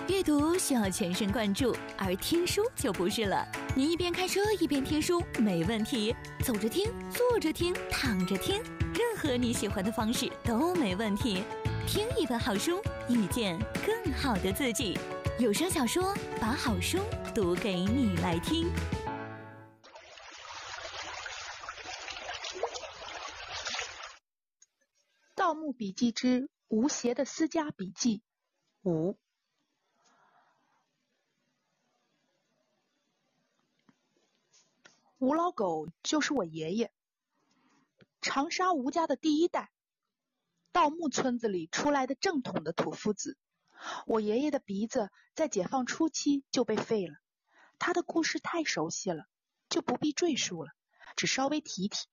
阅读需要全神贯注，而听书就不是了。你一边开车一边听书没问题，走着听、坐着听、躺着听，任何你喜欢的方式都没问题。听一本好书，遇见更好的自己。有声小说把好书读给你来听。 盗墓笔记之吴邪的私家笔记5。吴老狗就是我爷爷，长沙吴家的第一代，盗墓村子里出来的正统的土夫子。我爷爷的鼻子在解放初期就被废了，他的故事太熟悉了，就不必赘述了，只稍微提提。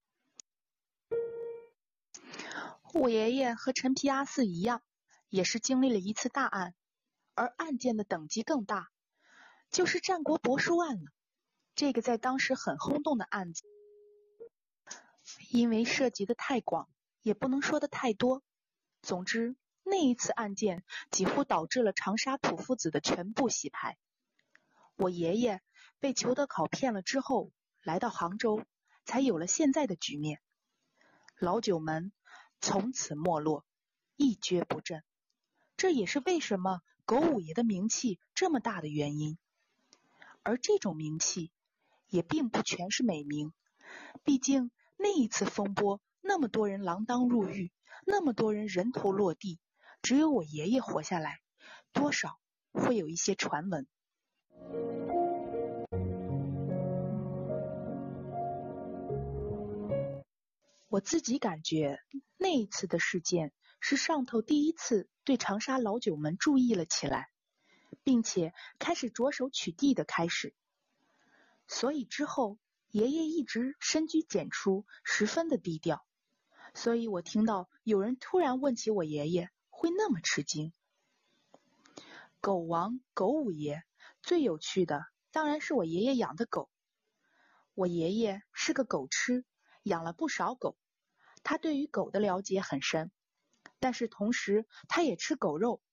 我爷爷和陈皮阿四一样，也是经历了一次大案，而案件的等级更大，就是战国帛书案了。这个在当时很轰动的案子，因为涉及的太广，也不能说的太多。总之，那一次案件几乎导致了长沙土夫子的全部洗牌。我爷爷被裘德考骗了之后，来到杭州，才有了现在的局面。老九门从此没落，一蹶不振。这也是为什么狗五爷的名气这么大的原因。而这种名气也并不全是美名，毕竟那一次风波，那么多人锒铛入狱，那么多人人头落地，只有我爷爷活下来，多少会有一些传闻。我自己感觉那一次的事件是上头第一次对长沙老九门注意了起来，并且开始着手取缔的开始。所以之后爷爷一直深居简出，十分的低调。所以我听到有人突然问起我爷爷，会那么吃惊。狗王狗五爷最有趣的当然是我爷爷养的狗。我爷爷是个狗痴，养了不少狗，他对于狗的了解很深，但是同时他也吃狗肉，